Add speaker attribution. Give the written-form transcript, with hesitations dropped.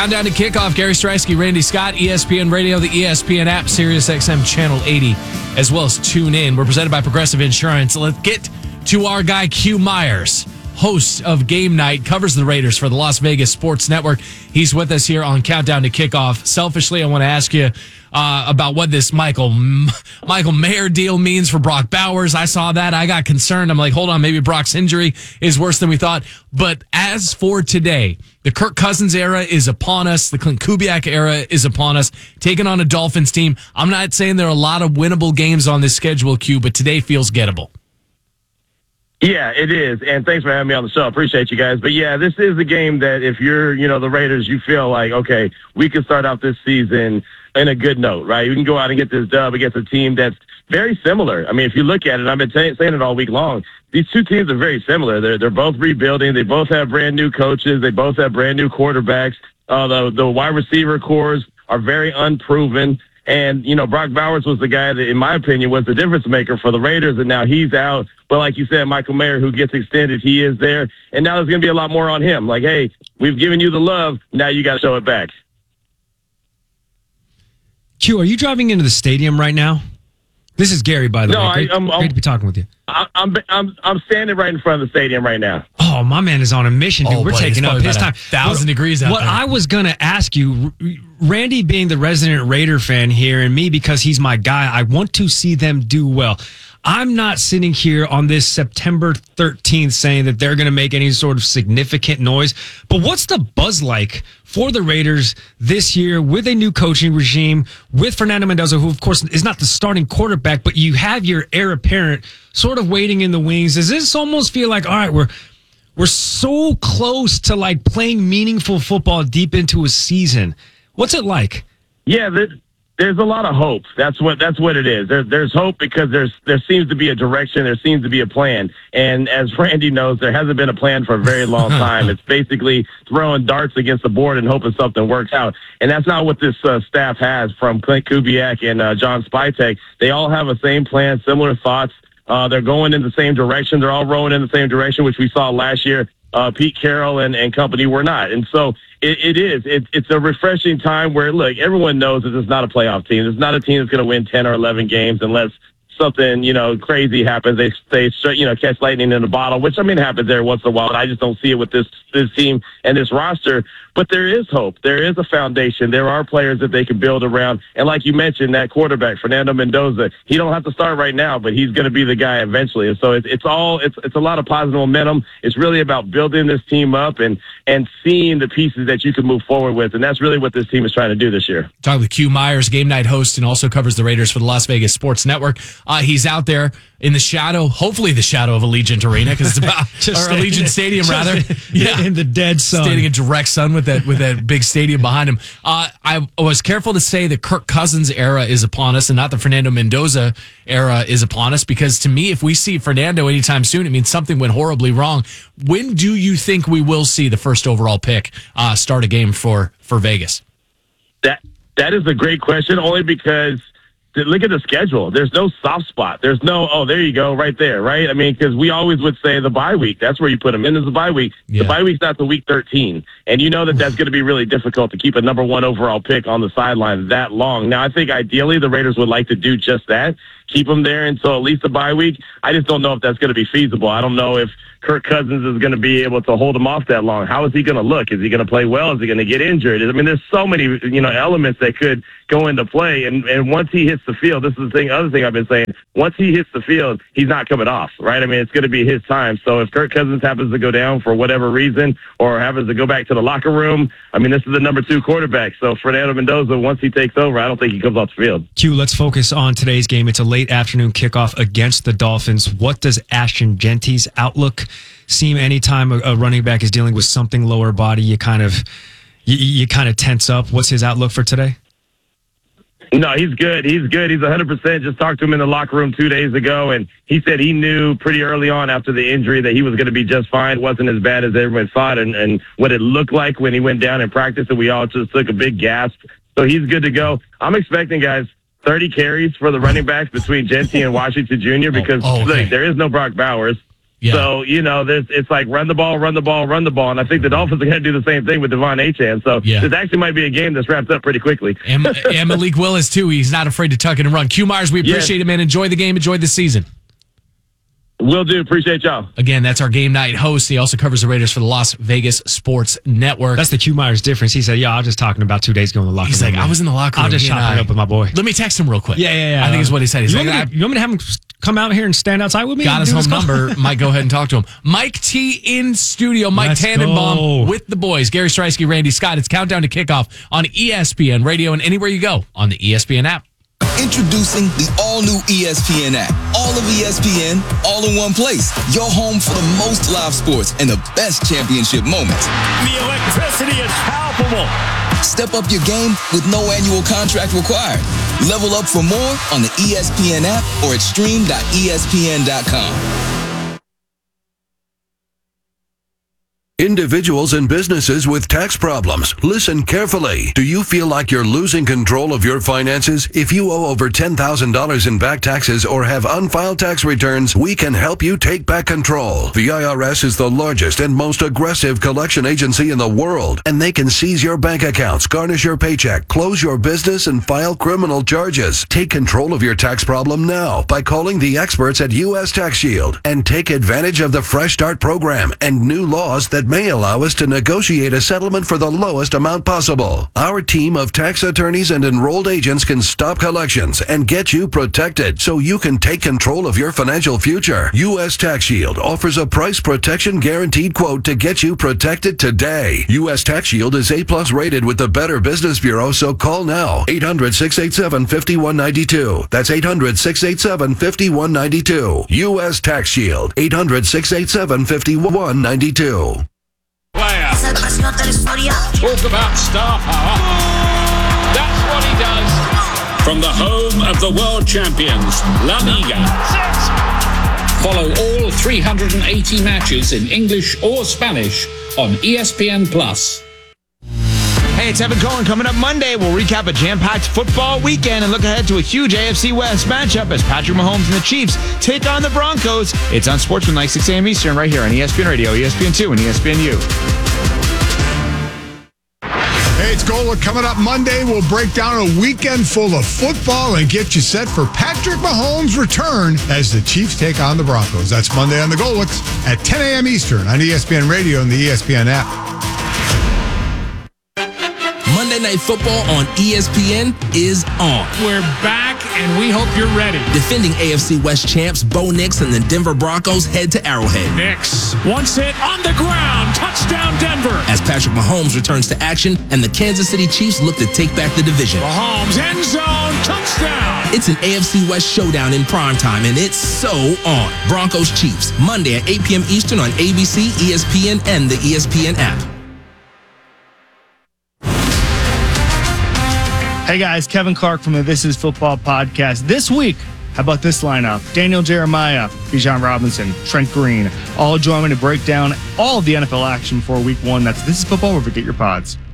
Speaker 1: Countdown to kickoff. Gary Streisky, Randy Scott, ESPN Radio, the ESPN app, SiriusXM Channel 80, as well as Tune In. We're presented by Progressive Insurance. Let's get to our guy, Q Myers, host of Game Night, covers the Raiders for the Las Vegas Sports Network. He's with us here on Countdown to Kickoff. Selfishly, I want to ask you about what this Michael Mayer deal means for Brock Bowers. I saw that. I got concerned. I'm like, hold on, maybe Brock's injury is worse than we thought. But as for today, the Kirk Cousins era is upon us. The Clint Kubiak era is upon us. Taking on a Dolphins team. I'm not saying there are a lot of winnable games on this schedule, Q, but today feels gettable.
Speaker 2: Yeah, it is. And thanks for having me on the show. I appreciate you guys. But yeah, this is a game that if you're, the Raiders, you feel like, okay, we can start out this season in a good note, right? We can go out and get this dub against a team that's very similar. I mean, if you look at it, I've been saying it all week long, these two teams are very similar. They're both rebuilding. They both have brand new coaches. They both have brand new quarterbacks. The wide receiver cores are very unproven. And, Brock Bowers was the guy that, in my opinion, was the difference maker for the Raiders, and now he's out. But like you said, Michael Mayer, who gets extended, he is there. And now there's going to be a lot more on him. Like, hey, we've given you the love. Now you got to show it back.
Speaker 3: Q, are you driving into the stadium right now? This is Gary, by the way. Great to be talking with you.
Speaker 2: I'm standing right in front of the stadium right now.
Speaker 3: Oh, my man is on a mission, dude. We're taking up his time.
Speaker 1: 1,000 degrees out there.
Speaker 3: What I was going to ask you, Randy being the resident Raider fan here, and me because he's my guy, I want to see them do well. I'm not sitting here on this September 13th saying that they're going to make any sort of significant noise. But what's the buzz like for the Raiders this year with a new coaching regime, with Fernando Mendoza, who, of course, is not the starting quarterback, but you have your heir apparent sort of waiting in the wings? Does this almost feel like, all right, we're so close to like playing meaningful football deep into a season? What's it like?
Speaker 2: Yeah, there's a lot of hope. That's what it is. There's hope because there seems to be a direction. There seems to be a plan. And as Randy knows, there hasn't been a plan for a very long time. It's basically throwing darts against the board and hoping something works out. And that's not what this staff has, from Clint Kubiak and John Spytek. They all have a same plan, similar thoughts. They're going in the same direction. They're all rowing in the same direction, which we saw last year. Pete Carroll and company were not. And so it's a refreshing time where, look, everyone knows that it's not a playoff team. It's not a team that's going to win 10 or 11 games unless something, crazy happens. They catch lightning in a bottle, which, happens there once in a while. And I just don't see it with this team and this roster. But there is hope. There is a foundation. There are players that they can build around. And like you mentioned, that quarterback, Fernando Mendoza, he don't have to start right now, but he's going to be the guy eventually. And so it's a lot of positive momentum. It's really about building this team up and seeing the pieces that you can move forward with. And that's really what this team is trying to do this year.
Speaker 1: Talking with Q Myers, Game Night host, and also covers the Raiders for the Las Vegas Sports Network. He's out there in the shadow, hopefully the shadow of Allegiant Arena, because it's about, or Allegiant Stadium rather.
Speaker 3: In the dead sun.
Speaker 1: Standing in direct sun with that big stadium behind him. I was careful to say the Kirk Cousins era is upon us and not the Fernando Mendoza era is upon us, because to me, if we see Fernando anytime soon, it means something went horribly wrong. When do you think we will see the first overall pick start a game for Vegas?
Speaker 2: That is a great question, only because look at the schedule. There's no soft spot. There's no, there you go, right there, right? Because we always would say the bye week. That's where you put them in, is the bye week. Yeah. The bye week's not the week 13. And you know that's going to be really difficult to keep a number one overall pick on the sideline that long. Now, I think ideally the Raiders would like to do just that, keep them there until at least the bye week. I just don't know if that's going to be feasible. I don't know if Kirk Cousins is going to be able to hold him off that long. How is he going to look? Is he going to play well? Is he going to get injured? There's so many, elements that could go into play. And once he hits the field, this is the other thing I've been saying. Once he hits the field, he's not coming off, right? It's going to be his time. So if Kirk Cousins happens to go down for whatever reason or happens to go back to the locker room, this is the number 2 quarterback. So Fernando Mendoza, once he takes over, I don't think he comes off the field.
Speaker 3: Q, let's focus on today's game. It's a late afternoon kickoff against the Dolphins. What does Ashton Genty's outlook seem anytime a running back is dealing with something lower body? You kind of tense up. What's his outlook for today?
Speaker 2: No, he's good. He's 100%. Just talked to him in the locker room 2 days ago, and he said he knew pretty early on after the injury that he was going to be just fine. It wasn't as bad as everyone thought, and what it looked like when he went down in practice, and we all just took a big gasp. So he's good to go. I'm expecting, guys, 30 carries for the running backs between Genty and Washington Jr. because look, there is no Brock Bowers.
Speaker 1: Yeah.
Speaker 2: So, it's like run the ball, run the ball, run the ball. And I think the Dolphins are going to do the same thing with Devon Achane. So this actually might be a game that's wrapped up pretty quickly.
Speaker 1: And Malik Willis, too. He's not afraid to tuck it and run. Q Myers, we appreciate it, man. Enjoy the game. Enjoy the season.
Speaker 2: Will do. Appreciate y'all.
Speaker 1: Again, that's our game night host. He also covers the Raiders for the Las Vegas Sports Network.
Speaker 3: That's the Q Myers difference. He said, I was just talking about 2 days ago in the locker room.
Speaker 1: He's like, I was in the locker room.
Speaker 3: I'll just chopping it up with my boy.
Speaker 1: Let me text him real quick.
Speaker 3: Yeah.
Speaker 1: I think is what he said. He's
Speaker 3: you want me to have him come out here and stand outside with me?
Speaker 1: Got his home number. Might go ahead and talk to him. Mike T in studio. Mike Tannenbaum with the boys. Gary Streisky, Randy Scott. It's Countdown to Kickoff on ESPN Radio and anywhere you go on the ESPN app.
Speaker 4: Introducing the all-new ESPN app. All of ESPN, all in one place. Your home for the most live sports and the best championship moments.
Speaker 5: The electricity is palpable.
Speaker 4: Step up your game with no annual contract required. Level up for more on the ESPN app or at stream.espn.com.
Speaker 6: Individuals and businesses with tax problems, listen carefully. Do you feel like you're losing control of your finances? If you owe over $10,000 in back taxes or have unfiled tax returns, we can help you take back control. The IRS is the largest and most aggressive collection agency in the world, and they can seize your bank accounts, garnish your paycheck, close your business, and file criminal charges. Take control of your tax problem now by calling the experts at U.S. Tax Shield and take advantage of the Fresh Start program and new laws that may allow us to negotiate a settlement for the lowest amount possible. Our team of tax attorneys and enrolled agents can stop collections and get you protected so you can take control of your financial future. U.S. Tax Shield offers a price protection guaranteed quote to get you protected today. U.S. Tax Shield is A+ rated with the Better Business Bureau, so call now. 800-687-5192. That's 800-687-5192. U.S. Tax Shield. 800-687-5192.
Speaker 5: Talk about star power. That's what he does. From the home of the world champions, La Liga. Follow all 380 matches in English or Spanish on ESPN+.
Speaker 7: Hey, it's Evan Cohen. Coming up Monday, we'll recap a jam-packed football weekend and look ahead to a huge AFC West matchup as Patrick Mahomes and the Chiefs take on the Broncos. It's on Sportsman 6 a.m. Eastern right here on ESPN Radio, ESPN2, and ESPNU.
Speaker 8: Hey, it's Gola. Coming up Monday, we'll break down a weekend full of football and get you set for Patrick Mahomes' return as the Chiefs take on the Broncos. That's Monday on the Golix at 10 a.m. Eastern on ESPN Radio and the ESPN app.
Speaker 4: Monday Night Football on ESPN is on.
Speaker 5: We're back, and we hope you're ready.
Speaker 4: Defending AFC West champs Bo Nix and the Denver Broncos head to Arrowhead.
Speaker 5: Nix, once hit on the ground, touchdown Denver.
Speaker 4: As Patrick Mahomes returns to action and the Kansas City Chiefs look to take back the division.
Speaker 5: Mahomes, end zone, touchdown.
Speaker 4: It's an AFC West showdown in primetime, and it's so on. Broncos Chiefs, Monday at 8 p.m. Eastern on ABC, ESPN, and the ESPN app.
Speaker 9: Hey guys, Kevin Clark from the This Is Football podcast. This week, how about this lineup? Daniel Jeremiah, Bijan Robinson, Trent Green, all join me to break down all of the NFL action for week one. That's This Is Football, where we get your pods.